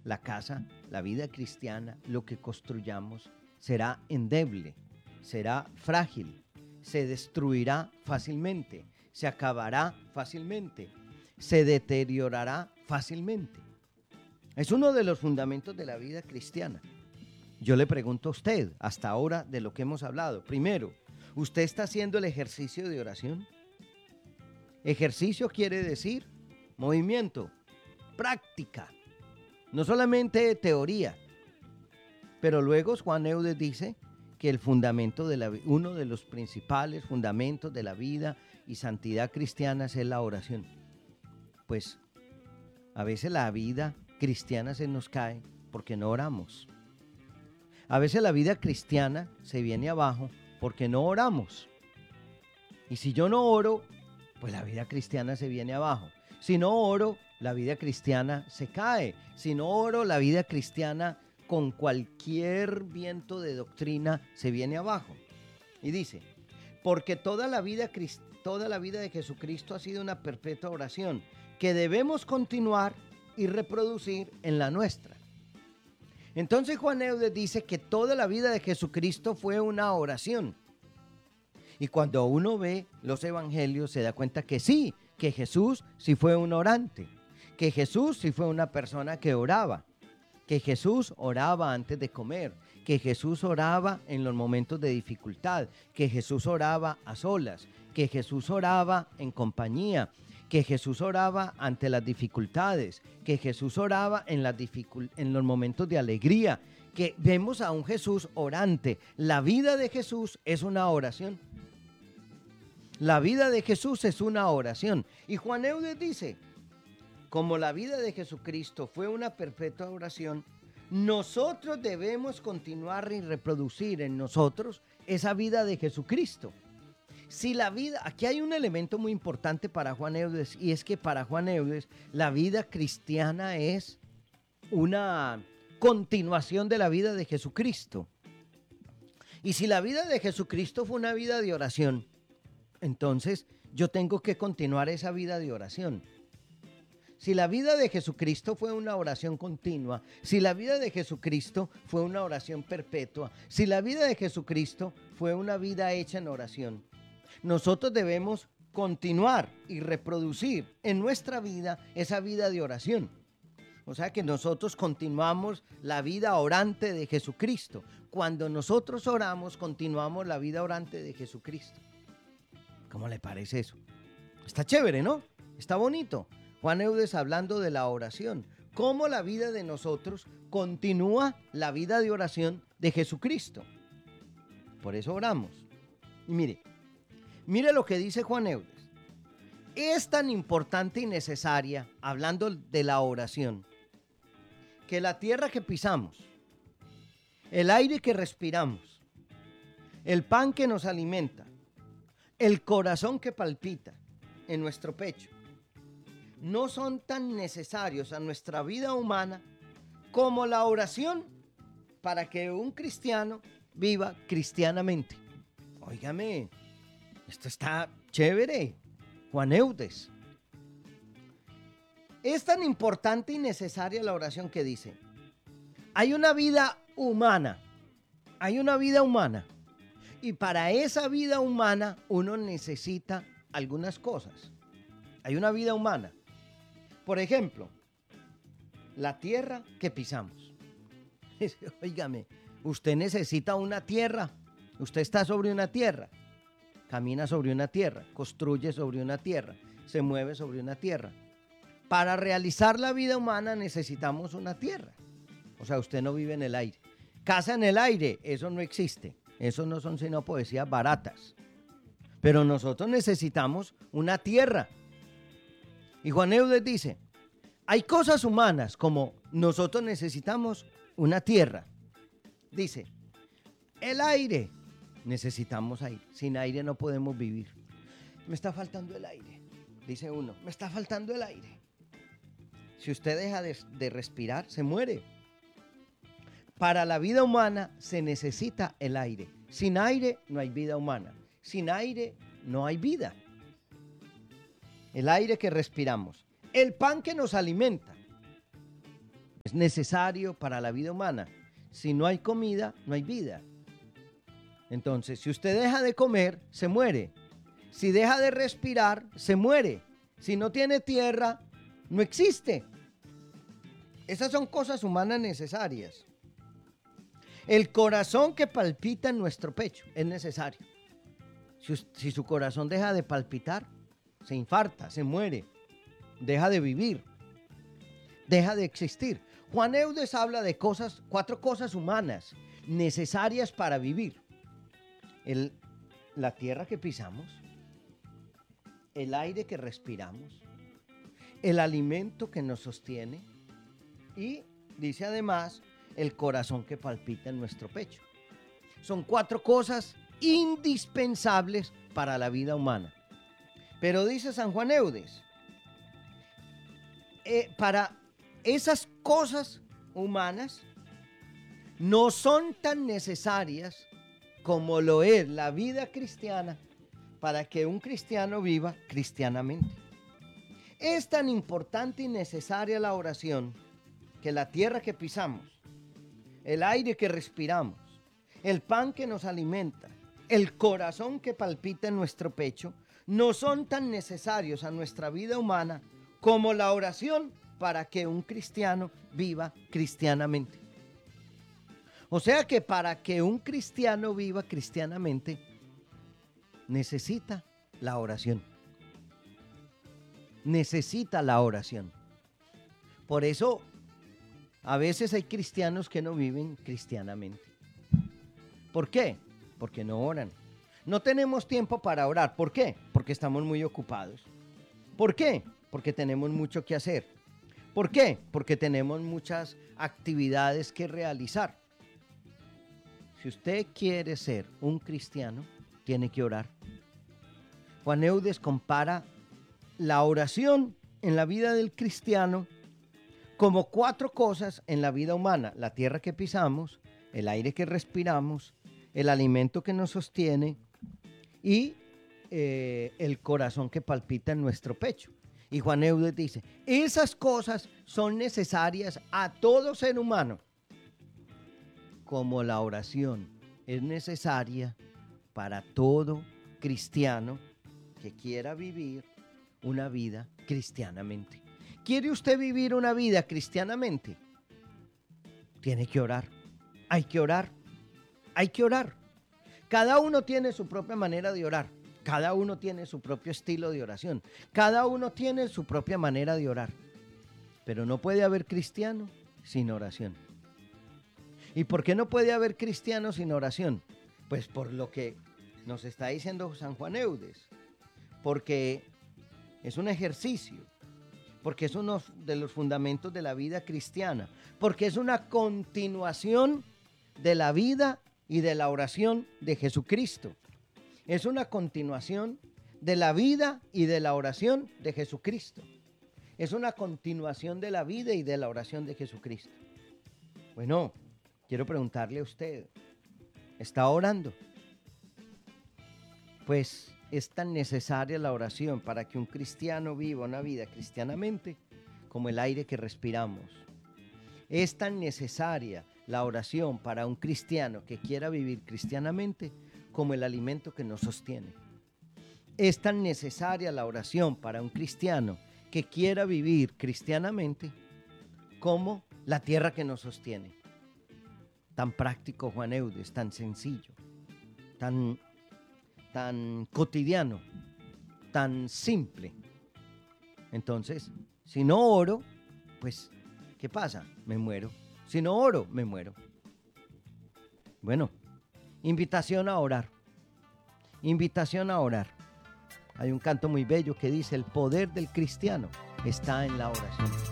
la casa, la vida cristiana, lo que construyamos, será endeble, será frágil, se destruirá fácilmente, se acabará fácilmente, se deteriorará fácilmente. Es uno de los fundamentos de la vida cristiana. Yo le pregunto a usted, hasta ahora de lo que hemos hablado, primero, ¿usted está haciendo el ejercicio de oración? Ejercicio quiere decir movimiento, práctica, no solamente teoría. Pero luego Juan Eudes dice que el fundamento uno de los principales fundamentos de la vida y santidad cristianas es la oración. Pues a veces la vida cristiana se nos cae porque no oramos. A veces la vida cristiana se viene abajo porque no oramos. Y si yo no oro, pues la vida cristiana se viene abajo. Si no oro, la vida cristiana se cae. Si no oro, la vida cristiana con cualquier viento de doctrina se viene abajo. Y dice, porque toda la vida de Jesucristo ha sido una perpetua oración que debemos continuar y reproducir en la nuestra. Entonces Juan Eudes dice que toda la vida de Jesucristo fue una oración. Y cuando uno ve los evangelios se da cuenta que sí, que Jesús sí fue un orante, que Jesús sí fue una persona que oraba, que Jesús oraba antes de comer, que Jesús oraba en los momentos de dificultad, que Jesús oraba a solas, que Jesús oraba en compañía, que Jesús oraba ante las dificultades, que Jesús oraba en los momentos de alegría, que vemos a un Jesús orante. La vida de Jesús es una oración. La vida de Jesús es una oración. Y Juan Eudes dice, como la vida de Jesucristo fue una perpetua oración, nosotros debemos continuar y reproducir en nosotros esa vida de Jesucristo. Si la vida, aquí hay un elemento muy importante para Juan Eudes, y es que para Juan Eudes la vida cristiana es una continuación de la vida de Jesucristo. Y si la vida de Jesucristo fue una vida de oración, entonces yo tengo que continuar esa vida de oración. Si la vida de Jesucristo fue una oración continua, si la vida de Jesucristo fue una oración perpetua, si la vida de Jesucristo fue una vida hecha en oración, nosotros debemos continuar y reproducir en nuestra vida esa vida de oración. O sea que nosotros continuamos la vida orante de Jesucristo. Cuando nosotros oramos, continuamos la vida orante de Jesucristo. ¿Cómo le parece eso? Está chévere, ¿no? Está bonito. Juan Eudes hablando de la oración. Cómo la vida de nosotros continúa la vida de oración de Jesucristo. Por eso oramos. Y mire lo que dice Juan Eudes. Es tan importante y necesaria, hablando de la oración, que la tierra que pisamos, el aire que respiramos, el pan que nos alimenta, el corazón que palpita en nuestro pecho, no son tan necesarios a nuestra vida humana como la oración para que un cristiano viva cristianamente. Óigame, esto está chévere, Juan Eudes. Es tan importante y necesaria la oración que dice, hay una vida humana, y para esa vida humana uno necesita algunas cosas. Hay una vida humana. Por ejemplo, la tierra que pisamos. Óigame, usted necesita una tierra. Usted está sobre una tierra. Camina sobre una tierra. Construye sobre una tierra. Se mueve sobre una tierra. Para realizar la vida humana necesitamos una tierra. O sea, usted no vive en el aire. Casa en el aire, eso no existe. Eso no son sino poesías baratas. Pero nosotros necesitamos una tierra. Y Juan Eudes dice, hay cosas humanas como nosotros necesitamos una tierra. Dice, el aire, necesitamos aire. Sin aire no podemos vivir. Me está faltando el aire, dice uno, me está faltando el aire. Si usted deja de respirar, se muere. Para la vida humana se necesita el aire. Sin aire no hay vida humana. Sin aire no hay vida. El aire que respiramos. El pan que nos alimenta. es necesario para la vida humana. Si no hay comida, no hay vida. Entonces, si usted deja de comer, se muere. Si deja de respirar, se muere. Si no tiene tierra, no existe. Esas son cosas humanas necesarias. El corazón que palpita en nuestro pecho es necesario. Si su corazón deja de palpitar, se infarta, se muere, deja de vivir, deja de existir. Juan Eudes habla de 4 cosas humanas necesarias para vivir. La tierra que pisamos, el aire que respiramos, el alimento que nos sostiene y, dice además, el corazón que palpita en nuestro pecho. Son 4 cosas indispensables para la vida humana. Pero dice San Juan Eudes, para esas cosas humanas no son tan necesarias como lo es la vida cristiana para que un cristiano viva cristianamente. Es tan importante y necesaria la oración que la tierra que pisamos, el aire que respiramos, el pan que nos alimenta, el corazón que palpita en nuestro pecho, no son tan necesarios a nuestra vida humana como la oración para que un cristiano viva cristianamente. O sea que para que un cristiano viva cristianamente, necesita la oración. Necesita la oración. Por eso, a veces hay cristianos que no viven cristianamente. ¿Por qué? Porque no oran. No tenemos tiempo para orar. ¿Por qué? Porque estamos muy ocupados. ¿Por qué? Porque tenemos mucho que hacer. ¿Por qué? Porque tenemos muchas actividades que realizar. Si usted quiere ser un cristiano, tiene que orar. Juan Eudes compara la oración en la vida del cristiano como 4 cosas en la vida humana: la tierra que pisamos, el aire que respiramos, el alimento que nos sostiene y el corazón que palpita en nuestro pecho. Y Juan Eudes dice, esas cosas son necesarias a todo ser humano, como la oración es necesaria para todo cristiano que quiera vivir una vida cristianamente. ¿Quiere usted vivir una vida cristianamente? Tiene que orar. Hay que orar. Hay que orar. Cada uno tiene su propia manera de orar. Cada uno tiene su propio estilo de oración. Cada uno tiene su propia manera de orar. Pero no puede haber cristiano sin oración. ¿Y por qué no puede haber cristiano sin oración? Pues por lo que nos está diciendo San Juan Eudes. Porque es un ejercicio. Porque es uno de los fundamentos de la vida cristiana. Porque es una continuación de la vida y de la oración de Jesucristo. Es una continuación de la vida y de la oración de Jesucristo. Es una continuación de la vida y de la oración de Jesucristo. Bueno, quiero preguntarle a usted, ¿está orando? Pues es tan necesaria la oración para que un cristiano viva una vida cristianamente como el aire que respiramos. Es tan necesaria la oración para un cristiano que quiera vivir cristianamente como el alimento que nos sostiene. Es tan necesaria la oración para un cristiano que quiera vivir cristianamente como la tierra que nos sostiene. Tan práctico Juan Eudes, tan sencillo, tan cotidiano, tan simple. Entonces, si no oro, pues, ¿qué pasa? Me muero. Si no oro, me muero. Bueno, invitación a orar. Invitación a orar. Hay un canto muy bello que dice, el poder del cristiano está en la oración.